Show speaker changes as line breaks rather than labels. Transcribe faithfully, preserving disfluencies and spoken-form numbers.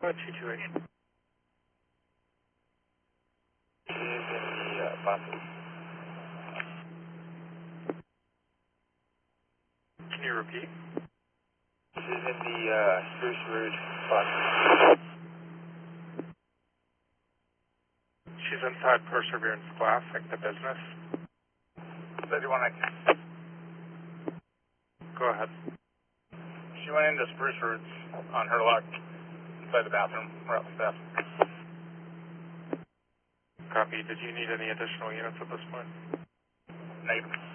Uh, two two eight.
She is in the uh, classes.
Can you repeat?
She's in the uh, Spruce Ridge classes.
She's inside Perseverance Classic, the business.
thirty-one nineteen.
Go ahead.
She went into Spruce Ridge on her luck inside the bathroom. We're out the steps.
Copy. Did you need any additional units at this point?
Negative.